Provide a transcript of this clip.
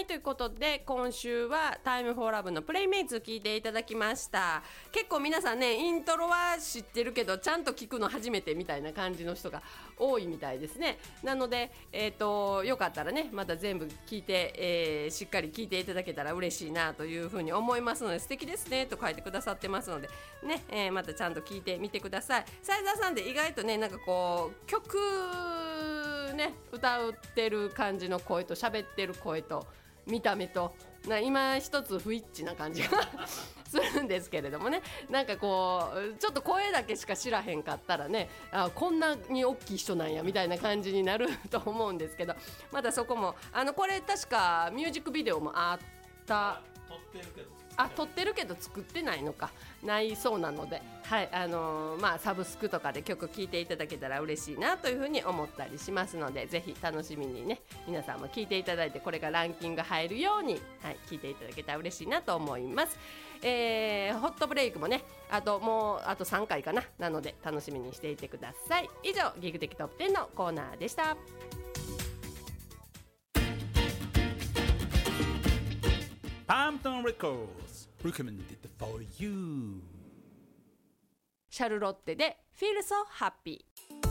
ということで今週はタイムフォーラブのプレイメイツ聞いていただきました。結構皆さんねイントロは知ってるけどちゃんと聞くの初めてみたいな感じの人が多いみたいですね。なので、よかったらねまた全部聞いて、しっかり聞いていただけたら嬉しいなというふうに思いますので、素敵ですねと書いてくださってますのでね、またちゃんと聞いてみてください。斉沢さんで意外とねなんかこう曲ね歌ってる感じの声と喋ってる声と見た目と今一つ不一致な感じがするんですけれどもね、なんかこうちょっと声だけしか知らへんかったらねこんなに大きい人なんやみたいな感じになると思うんですけど、またそこもこれ確かミュージックビデオもあった撮ってるけど作ってないのかないそうなので、はい、サブスクとかで曲聴いていただけたら嬉しいなというふうに思ったりしますので、ぜひ楽しみにね皆さんも聴いていただいてこれがランキング入るように、はい、聴いていただけたら嬉しいなと思います。ホットブレイクもねあと3回かなので楽しみにしていてください。以上ギグ的トップ10のコーナーでした。 Palmton Records recommended for you. シャルロッテで Feel So Happy。